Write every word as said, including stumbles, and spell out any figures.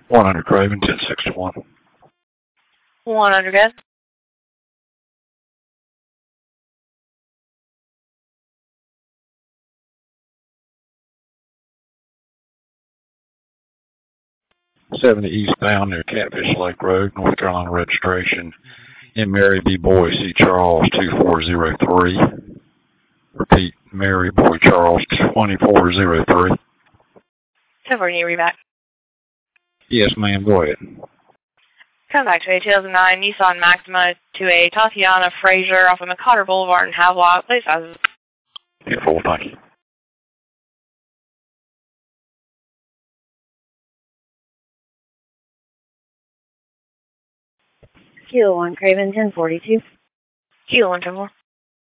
one hundred Craven, ten sixty-one. one hundred, good. seventy eastbound near Catfish Lake Road, North Carolina registration. In Mary B. Boy, C. Charles, two four zero three. Repeat, Mary Boy Charles, two four zero three. ten four, can you read back? Yes, ma'am, go ahead. Come back to a two thousand nine Nissan Maxima to a Tatiana Frazier off of McCotter Boulevard in Havelock. Please, sizes. Beautiful, thank you. Kilo one Craven, ten forty-two. Kilo one ten four.